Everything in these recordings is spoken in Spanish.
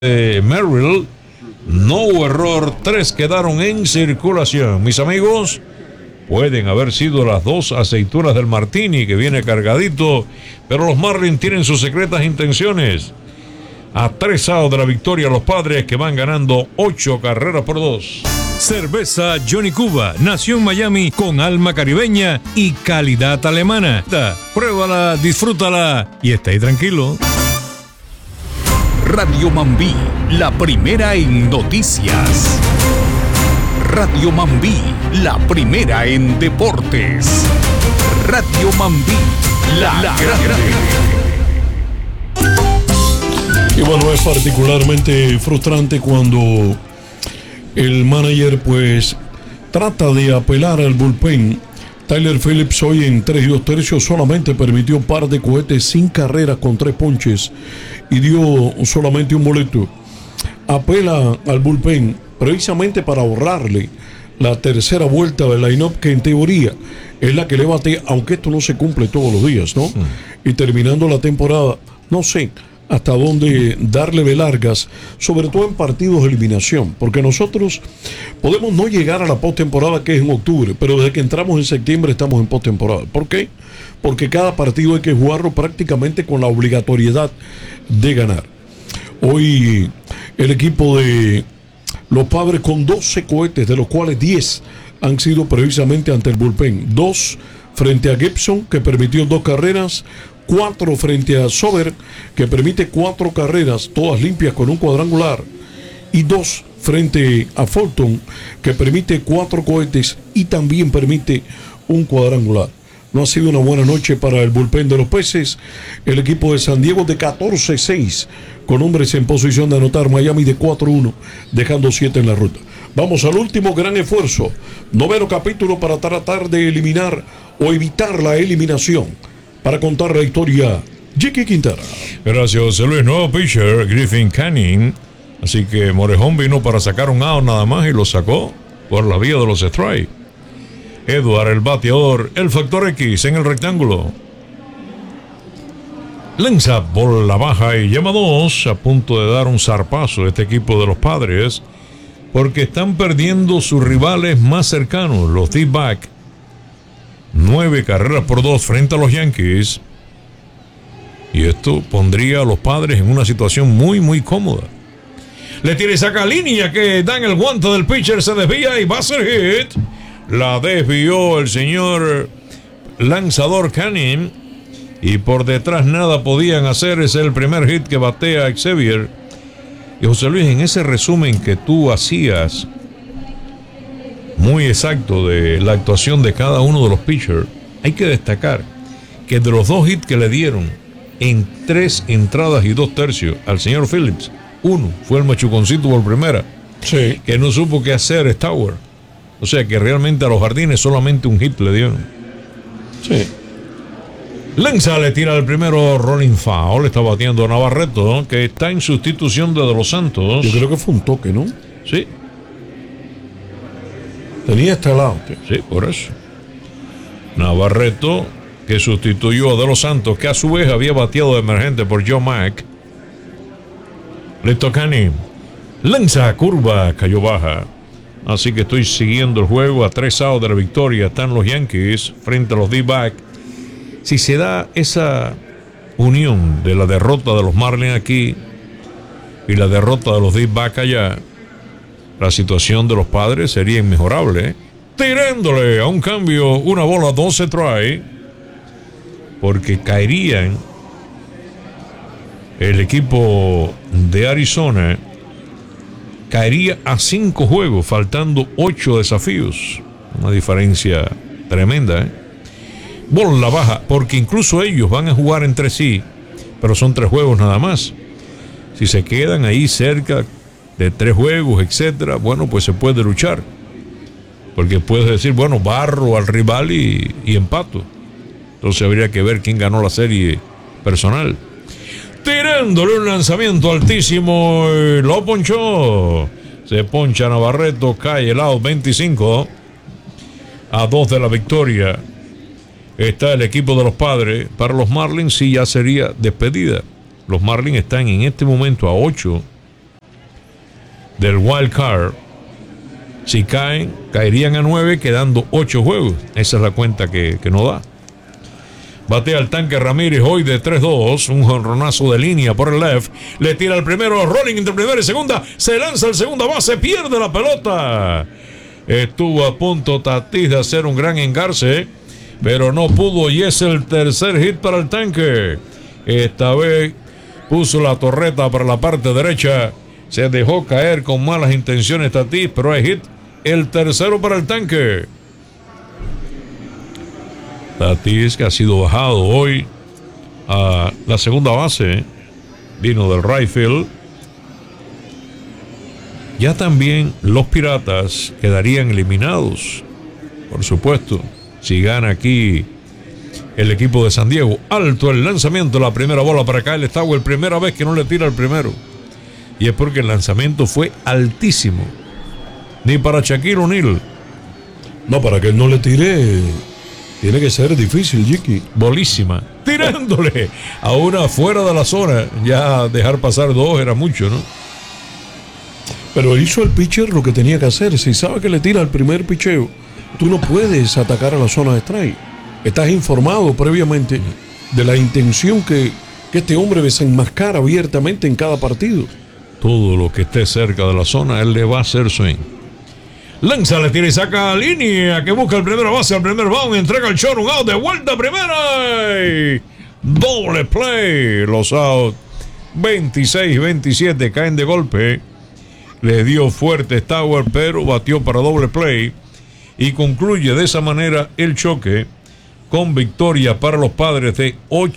Merrill, no hubo error, 3 quedaron en circulación. Mis amigos, pueden haber sido las 2 aceitunas del Martini que viene cargadito, pero los Marlins tienen sus secretas intenciones. A 3 outs de la victoria, los Padres que van ganando 8 carreras por 2. Cerveza Johnny Cuba nació en Miami con alma caribeña y calidad alemana. Pruébala, disfrútala y está ahí tranquilo. Radio Mambí, la primera en noticias. Radio Mambí, la primera en deportes. Radio Mambí, la grande. Y bueno, es particularmente frustrante cuando el manager pues trata de apelar al bullpen. Tyler Phillips hoy en 3 2/3 solamente permitió un par de cohetes sin carreras con 3 ponches y dio solamente un boleto. Apela al bullpen precisamente para ahorrarle la tercera vuelta del line-up que en teoría es la que le bate, aunque esto no se cumple todos los días, ¿no? Y terminando la temporada, no sé hasta dónde darle de largas, sobre todo en partidos de eliminación, porque nosotros podemos no llegar a la postemporada que es en octubre, pero desde que entramos en septiembre estamos en postemporada. ¿Por qué? Porque cada partido hay que jugarlo prácticamente con la obligatoriedad de ganar. Hoy el equipo de los Padres con 12 cohetes, de los cuales 10 han sido precisamente ante el bullpen. 2 frente a Gibson, que permitió 2 carreras, 4 frente a Sober, que permite 4 carreras, todas limpias con un cuadrangular, y 2 frente a Fulton, que permite 4 cohetes y también permite un cuadrangular. No ha sido una buena noche para el bullpen de los Peces. El equipo de San Diego de 14-6, con hombres en posición de anotar. Miami de 4-1, dejando 7 en la ruta. Vamos al último gran esfuerzo, 9º capítulo para tratar de eliminar o evitar la eliminación. Para contar la historia, Jiki Quintana. Gracias, José Luis. Nuevo pitcher, Griffin Canning. Así que Morejón vino para sacar un out nada más y lo sacó por la vía de los strikes. Edward, el bateador, el factor X en el rectángulo. Lanza por la baja y llama 2, a punto de dar un zarpazo este equipo de los Padres, porque están perdiendo sus rivales más cercanos, los D-back. 9 carreras por 2 frente a los Yankees. Y esto pondría a los Padres en una situación muy cómoda. Le tira y saca línea que dan el guante del pitcher, se desvía y va a ser hit. La desvió el señor lanzador Canning. Y por detrás nada podían hacer. Es el primer hit que batea Xavier. Y José Luis, en ese resumen que tú hacías muy exacto de la actuación de cada uno de los pitchers, hay que destacar que de los 2 hits que le dieron en 3 entradas y 2 tercios al señor Phillips, uno fue el machuconcito por primera, sí, que no supo qué hacer Stauer. O sea que realmente a los Jardines solamente un hit le dieron. Sí. Lanza le tira el primero, rolling foul, está batiendo Navarreto, que está en sustitución de los Santos. Yo creo que fue un toque, ¿no? Sí. Tenía este lado. Sí, por eso. Navarreto, que sustituyó a De Los Santos, que a su vez había bateado de emergente por Joe Mack. Listo Canning. Lanza, curva, cayó baja. Así que estoy siguiendo el juego. A 3 outs de la victoria están los Yankees frente a los D-back. Si se da esa unión de la derrota de los Marlins aquí y la derrota de los D-back allá, la situación de los Padres sería inmejorable. Tirándole a un cambio, una bola, 12 try, porque caerían el equipo de Arizona, caería a 5 juegos, faltando 8 desafíos. Una diferencia tremenda, Bola baja, porque incluso ellos van a jugar entre sí, pero son 3 juegos nada más. Si se quedan ahí cerca de 3 juegos, etcétera, bueno, pues se puede luchar, porque puedes decir, bueno, barro al rival y empato. Entonces habría que ver quién ganó la serie personal. Tirándole un lanzamiento altísimo, lo ponchó. Se poncha Navarreto, cae el out, 25 a 2 de la victoria. Está el equipo de los Padres. Para los Marlins sí ya sería despedida. Los Marlins están en este momento a 8 del wild card. Si caen, caerían a 9, quedando 8 juegos. Esa es la cuenta que no da. Batea el tanque Ramírez hoy de 3-2. Un jonronazo de línea por el left. Le tira el primero, rolling entre primera y segunda. Se lanza el segunda base, pierde la pelota. Estuvo a punto Tatis de hacer un gran engarce, pero no pudo, y es el tercer hit para el tanque. Esta vez puso la torreta para la parte derecha. Se dejó caer con malas intenciones Tatis, pero hay hit. El tercero para el tanque. Tatis, que ha sido bajado hoy a la segunda base, vino del right field. Ya también los Piratas quedarían eliminados, por supuesto, si gana aquí el equipo de San Diego. Alto el lanzamiento, la primera bola para Kyle Stowers, primera vez que no le tira el primero. Y es porque el lanzamiento fue altísimo. Ni para Shaquille O'Neal. No, para que él no le tire, tiene que ser difícil, Jiki. Bolísima. Tirándole a una fuera de la zona. Ya dejar pasar 2 era mucho, ¿no? Pero hizo el pitcher lo que tenía que hacer. Si sabe que le tira el primer picheo, tú no puedes atacar a la zona de strike. Estás informado previamente de la intención que este hombre desenmascara abiertamente en cada partido. Todo lo que esté cerca de la zona, él le va a hacer swing. Lanza, le tira y saca a línea, que busca el primera base, al primer bound, entrega el short, un out, de vuelta a primera. Y doble play. Los outs 26-27 caen de golpe. Le dio fuerte Stowers, pero batió para doble play. Y concluye de esa manera el choque, con victoria para los Padres de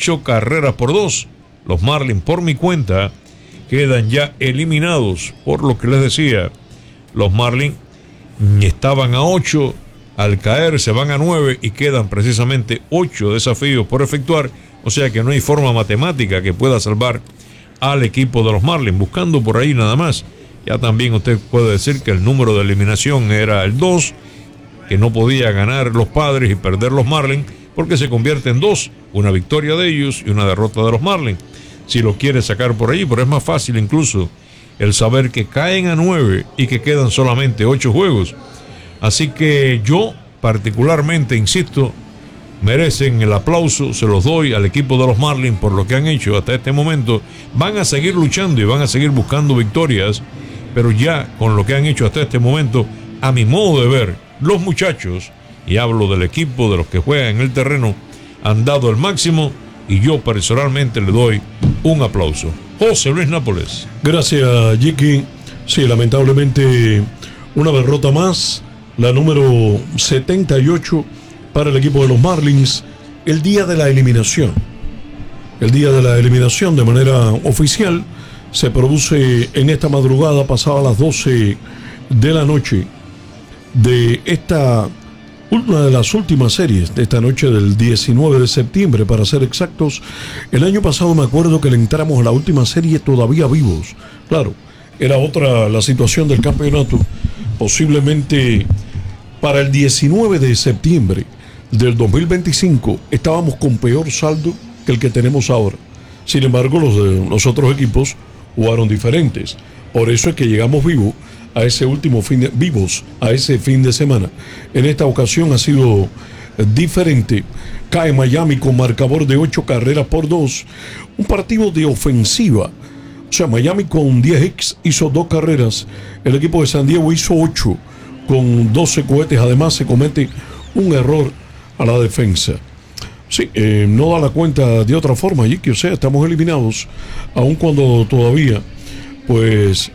8-2. Los Marlins, por mi cuenta, quedan ya eliminados. Por lo que les decía, los Marlins estaban a 8, al caer se van a 9 y quedan precisamente 8 desafíos por efectuar. O sea que no hay forma matemática que pueda salvar al equipo de los Marlins. Buscando por ahí nada más. Ya también usted puede decir que el número de eliminación era el 2, que no podía ganar los Padres y perder los Marlins, porque se convierte en 2, una victoria de ellos y una derrota de los Marlins. Si lo quiere sacar por ahí, pero es más fácil incluso el saber que caen a 9 y que quedan solamente 8 juegos. Así que yo particularmente, insisto, merecen el aplauso, se los doy al equipo de los Marlins por lo que han hecho hasta este momento. Van a seguir luchando y van a seguir buscando victorias, pero ya con lo que han hecho hasta este momento, a mi modo de ver, los muchachos, y hablo del equipo, de los que juegan en el terreno, han dado el máximo, y yo personalmente le doy un aplauso. José Luis Nápoles. Gracias, Jiki. Sí, lamentablemente una derrota más, la número 78 para el equipo de los Marlins, el día de la eliminación. El día de la eliminación de manera oficial se produce en esta madrugada, pasada las 12 de la noche, de esta, una de las últimas series de esta noche del 19 de septiembre, para ser exactos. El año pasado me acuerdo que le entramos a la última serie todavía vivos. Claro, era otra la situación del campeonato. Posiblemente para el 19 de septiembre del 2025 estábamos con peor saldo que el que tenemos ahora. Sin embargo, los otros equipos jugaron diferentes. Por eso es que llegamos vivos a ese fin de semana. En esta ocasión ha sido diferente. Cae Miami con marcador de 8-2. Un partido de ofensiva. O sea, Miami con 10 hits hizo 2 carreras. El equipo de San Diego hizo 8 con 12 cohetes. Además, se comete un error a la defensa. Sí, no da la cuenta de otra forma, Jiki. O sea, estamos eliminados, aun cuando todavía, pues,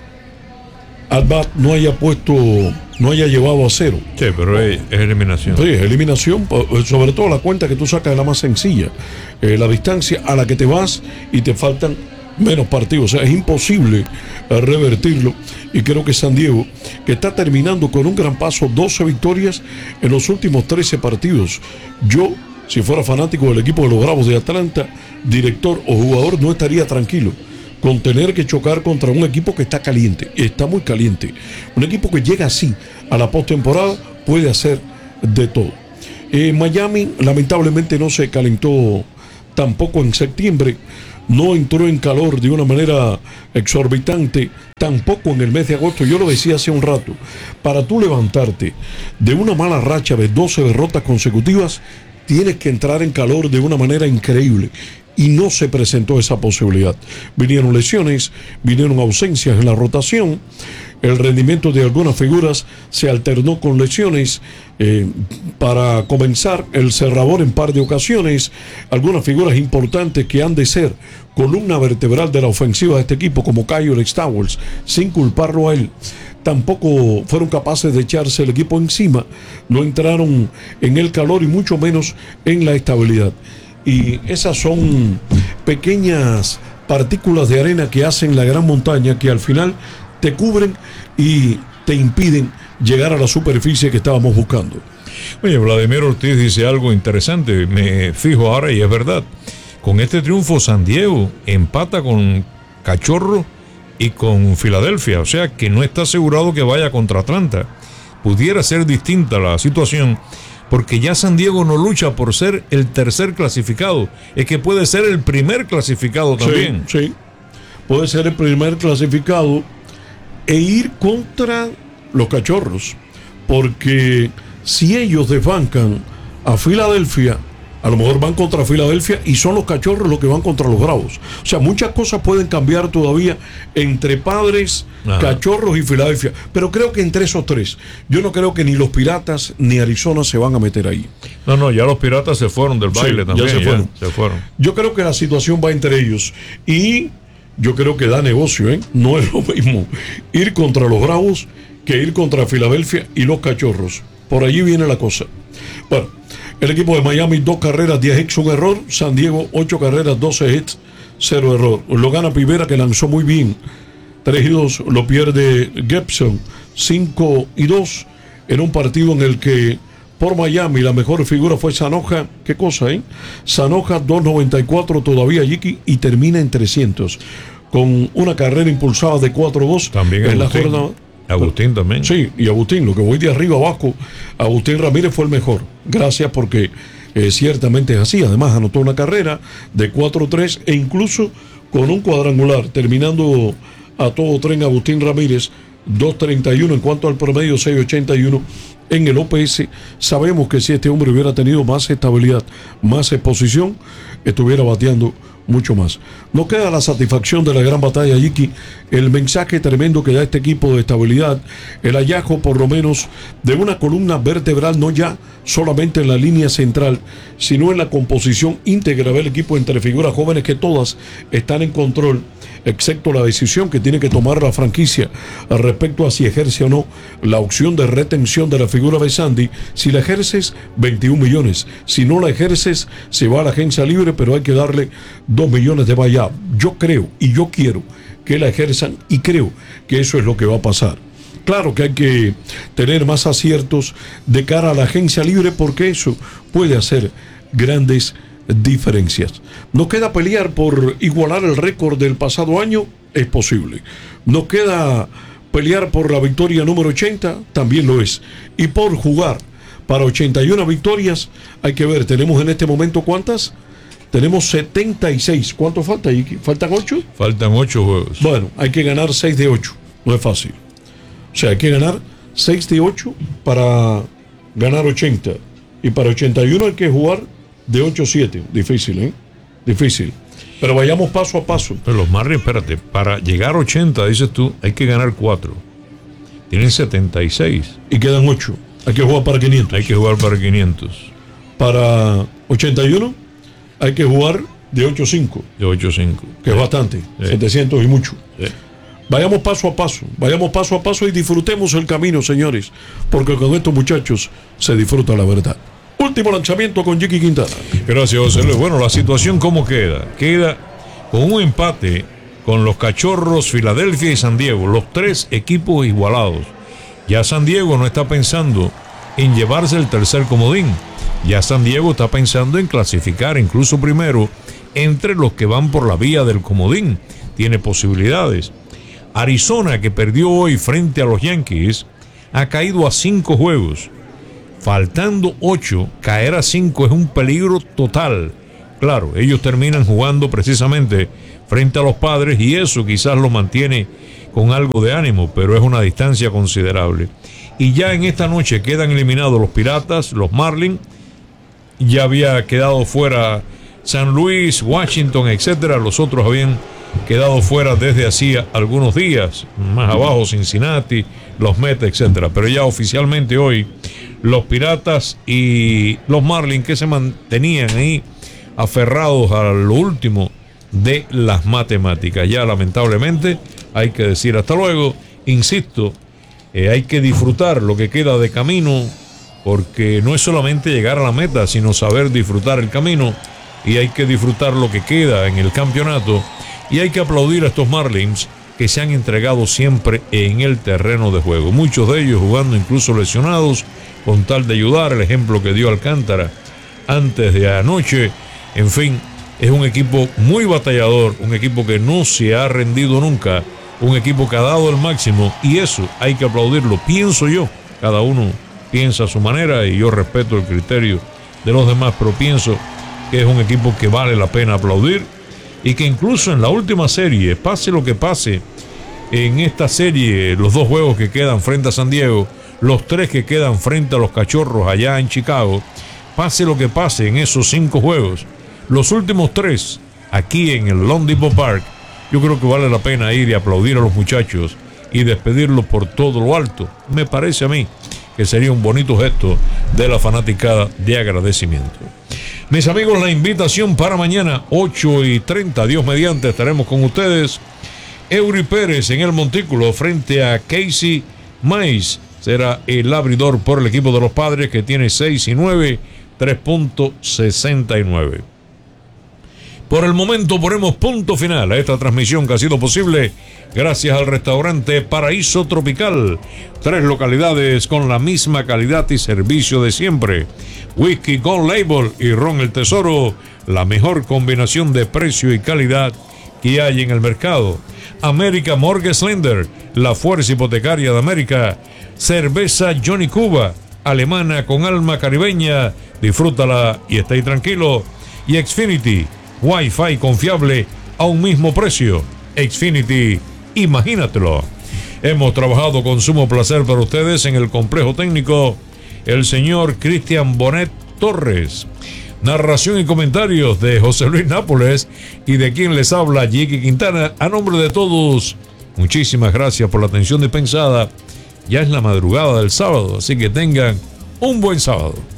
At-Bat no haya llevado a 0. Sí, pero es eliminación. Sí, es eliminación, sobre todo la cuenta que tú sacas es la más sencilla. La distancia a la que te vas y te faltan menos partidos. O sea, es imposible revertirlo. Y creo que San Diego, que está terminando con un gran paso, 12 victorias en los últimos 13 partidos. Yo, si fuera fanático del equipo de los Bravos de Atlanta, director o jugador, no estaría tranquilo con tener que chocar contra un equipo que está caliente, está muy caliente. Un equipo que llega así a la postemporada puede hacer de todo. Miami lamentablemente no se calentó tampoco en septiembre, no entró en calor de una manera exorbitante, Tampoco en el mes de agosto, yo lo decía hace un rato, para tú levantarte de una mala racha de 12 derrotas consecutivas, tienes que entrar en calor de una manera increíble. Y no se presentó esa posibilidad. Vinieron lesiones, vinieron ausencias en la rotación, el rendimiento de algunas figuras se alternó con lesiones. Para comenzar, el cerrador en par de ocasiones, algunas figuras importantes que han de ser columna vertebral de la ofensiva de este equipo, como Kyle Stowers, sin culparlo a él, tampoco fueron capaces de echarse el equipo encima, no entraron en el calor y mucho menos en la estabilidad. Y esas son pequeñas partículas de arena que hacen la gran montaña, que al final te cubren y te impiden llegar a la superficie que estábamos buscando. Oye, Vladimir Ortiz dice algo interesante, me fijo ahora y es verdad. Con este triunfo San Diego empata con Cachorro y con Filadelfia, o sea que no está asegurado que vaya contra Atlanta. Pudiera ser distinta la situación, porque ya San Diego no lucha por ser el tercer clasificado, es que puede ser el primer clasificado también. Sí, puede ser el primer clasificado e ir contra los Cachorros, porque si ellos desbancan a Filadelfia, a lo mejor van contra Filadelfia y son los Cachorros los que van contra los Bravos. O sea, muchas cosas pueden cambiar todavía entre Padres, Cachorros y Filadelfia, pero creo que entre esos tres, yo no creo que ni los Piratas ni Arizona se van a meter ahí. No, ya los Piratas se fueron del baile también. Se fueron. Yo creo que la situación va entre ellos y yo creo que da negocio, ¿eh? No es lo mismo ir contra los Bravos que ir contra Filadelfia y los Cachorros. Por allí viene la cosa. Bueno, el equipo de Miami, 2 carreras, 10 hits, 1 error. San Diego, 8 carreras, 12 hits, 0 error. Lo gana Pivera, que lanzó muy bien. 3-2, lo pierde Gibson, 5-2, en un partido en el que por Miami la mejor figura fue Sanoja. ¿Qué cosa, eh? Sanoja, 2.94 todavía, Yiki, y termina en 300. Con una carrera impulsada de 4-2. También en la jornada. Agustín también. Sí, y Agustín, lo que voy de arriba abajo, Agustín Ramírez fue el mejor. Gracias, porque ciertamente es así. Además anotó una carrera de 4-3 e incluso con un cuadrangular, terminando a todo tren Agustín Ramírez, 2.31 en cuanto al promedio, 6.81 en el OPS. Sabemos que si este hombre hubiera tenido más estabilidad, más exposición, estuviera bateando mucho más. No queda la satisfacción de la gran batalla, Yiki, el mensaje tremendo que da este equipo de estabilidad, el hallazgo por lo menos de una columna vertebral, no ya solamente en la línea central, sino en la composición íntegra del equipo entre figuras jóvenes que todas están en control, excepto la decisión que tiene que tomar la franquicia al respecto a si ejerce o no la opción de retención de la figura de Sandy. Si la ejerces, 21 millones. Si no la ejerces, se va a la agencia libre, pero hay que darle 2 millones de buyout. Yo creo y yo quiero que la ejerzan y creo que eso es lo que va a pasar. Claro que hay que tener más aciertos de cara a la agencia libre, porque eso puede hacer grandes diferencias. Nos queda pelear por igualar el récord del pasado año, es posible. Nos queda pelear por la victoria número 80, también lo es. Y por jugar para 81 victorias, hay que ver, tenemos en este momento ¿cuántas? Tenemos 76. ¿Cuánto falta, Iki? ¿Faltan 8? Faltan 8 juegos. Bueno, hay que ganar 6 de 8. No es fácil. O sea, hay que ganar 6 de 8 para ganar 80. Y para 81 hay que jugar de 8-7. Difícil, ¿eh? Difícil. Pero vayamos paso a paso. Pero los Marlins, espérate, para llegar a 80, dices tú, hay que ganar 4. Tienen 76. Y quedan 8. Hay que jugar para 500. Hay que jugar para 500. Para 81 hay que jugar de 8-5. De 8-5. Que es bastante. 700 y mucho. Sí. Vayamos paso a paso y disfrutemos el camino, señores, porque con estos muchachos se disfruta la verdad. Último lanzamiento con Yiki Quintana. Gracias, José Luis. Bueno, la situación ¿cómo queda? Queda con un empate con los Cachorros, Filadelfia y San Diego, los 3 equipos igualados. Ya San Diego no está pensando en llevarse el tercer comodín. Ya San Diego está pensando en clasificar incluso primero entre los que van por la vía del comodín. Tiene posibilidades. Arizona, que perdió hoy frente a los Yankees, ha caído a 5 juegos. Faltando 8, caer a 5 es un peligro total. Claro, ellos terminan jugando precisamente frente a los Padres y eso quizás los mantiene con algo de ánimo, pero es una distancia considerable. Y ya en esta noche quedan eliminados los Piratas, los Marlins, ya había quedado fuera San Luis, Washington, etcétera. Los otros habían quedado fuera desde hacía algunos días, más abajo Cincinnati, los Mets, etcétera. Pero ya oficialmente hoy los Piratas y los Marlins, que se mantenían ahí aferrados a lo último de las matemáticas. Ya lamentablemente hay que decir hasta luego. Insisto, hay que disfrutar lo que queda de camino, porque no es solamente llegar a la meta, sino saber disfrutar el camino, y hay que disfrutar lo que queda en el campeonato, y hay que aplaudir a estos Marlins que se han entregado siempre en el terreno de juego, muchos de ellos jugando incluso lesionados con tal de ayudar. El ejemplo que dio Alcántara antes de anoche. En fin, es un equipo muy batallador, un equipo que no se ha rendido nunca, un equipo que ha dado el máximo, y eso hay que aplaudirlo, pienso yo. Cada uno piensa a su manera y yo respeto el criterio de los demás, pero pienso que es un equipo que vale la pena aplaudir, y que incluso en la última serie, pase lo que pase en esta serie, los 2 juegos que quedan frente a San Diego, los 3 que quedan frente a los Cachorros allá en Chicago, pase lo que pase en esos 5 juegos, los últimos 3 aquí en el Lone Depot Park, yo creo que vale la pena ir y aplaudir a los muchachos y despedirlos por todo lo alto. Me parece a mí que sería un bonito gesto de la fanaticada de agradecimiento. Mis amigos, la invitación para mañana 8:30, Dios mediante, estaremos con ustedes. Eury Pérez en el montículo frente a Casey Mize será el abridor por el equipo de los Padres, que tiene 6-9, 3.69. Por el momento ponemos punto final a esta transmisión que ha sido posible gracias al restaurante Paraíso Tropical. 3 localidades con la misma calidad y servicio de siempre. Whisky Gold Label y Ron El Tesoro, la mejor combinación de precio y calidad que hay en el mercado. América Mortgage Lender, la fuerza hipotecaria de América. Cerveza Johnny Cuba, alemana con alma caribeña, disfrútala y esté tranquilo. Y Xfinity, Wi-Fi confiable a un mismo precio. Xfinity, imagínatelo. Hemos trabajado con sumo placer para ustedes en el complejo técnico, el señor Cristian Bonet Torres. Narración y comentarios de José Luis Nápoles y de quien les habla, Jiki Quintana. A nombre de todos, muchísimas gracias por la atención dispensada. Ya es la madrugada del sábado, así que tengan un buen sábado.